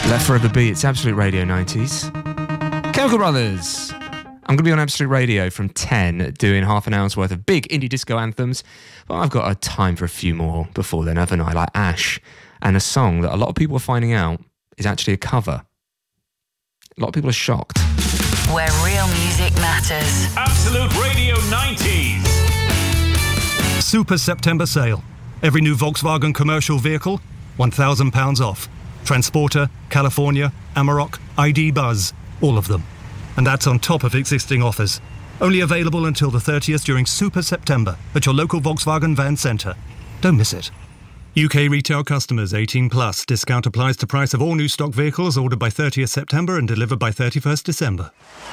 Left Forever Beat, it's Absolute Radio 90s. Chemical Brothers. I'm going to be on Absolute Radio from 10, doing half an hour's worth of big indie disco anthems, but I've got a time for a few more before then, haven't I? Like Ash, and a song that a lot of people are finding out is actually a cover. A lot of people are shocked. Where real music matters. Absolute Radio 90s. Super September sale. Every new Volkswagen commercial vehicle, £1,000 off. Transporter, California, Amarok, ID Buzz, all of them. And that's on top of existing offers. Only available until the 30th during Super September at your local Volkswagen van centre. Don't miss it. UK retail customers 18 plus. Discount applies to price of all new stock vehicles ordered by 30th September and delivered by 31st December.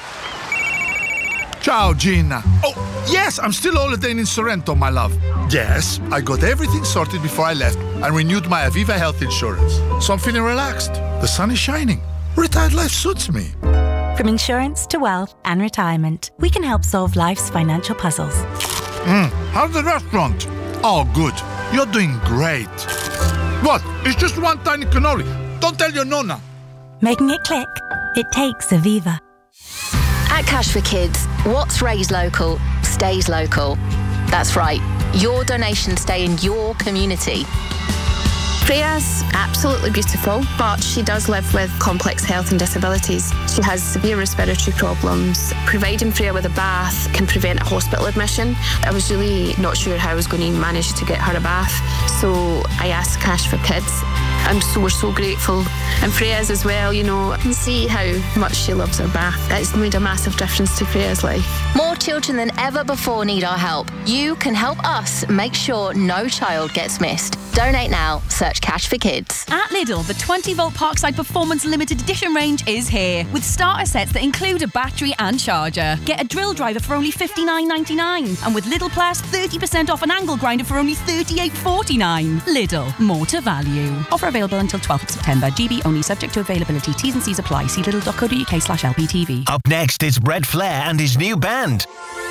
Ciao, Gina. Oh, yes, I'm still holidaying in Sorrento, my love. Yes, I got everything sorted before I left and renewed my Aviva health insurance. So I'm feeling relaxed. The sun is shining. Retired life suits me. From insurance to wealth and retirement, we can help solve life's financial puzzles. How's the restaurant? Oh, good. You're doing great. What? It's just one tiny cannoli. Don't tell your nonna. Making it click? It takes Aviva. At Cash for Kids, what's raised local stays local. That's right. Your donations stay in your community. Freya's absolutely beautiful, but she does live with complex health and disabilities. She has severe respiratory problems. Providing Freya with a bath can prevent a hospital admission. I was really not sure how I was going to manage to get her a bath, so I asked Cash for Kids. And so we're so grateful. And Freya's as well, you know, I can see how much she loves her bath. It's made a massive difference to Freya's life. More children than ever before need our help. You can help us make sure no child gets missed. Donate now. Search Cash for Kids. At Lidl, the 20-volt Parkside Performance Limited Edition range is here, with starter sets that include a battery and charger. Get a drill driver for only $59.99, and with Lidl Plus, 30% off an angle grinder for only $38.49. Lidl, more to value. Offer available until 12th of September. GB only, subject to availability. T's and C's apply. See lidl.co.uk/LPTV. Up next is Red Flair and his new band.